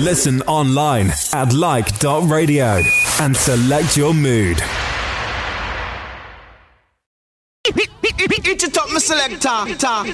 Listen online at like.radio and select your mood. Hit it up, my selector.